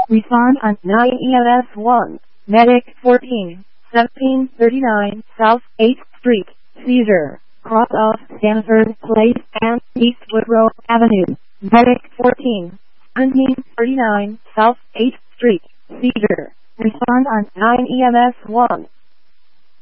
Respond on 9 EMS 1. Medic 14, 1739 South 8th Street, Seizure, cross off Stanford Place and Eastwood Road Avenue. Medic 14, 1739 South 8th Street, Seizure. Respond on 9 EMS 1.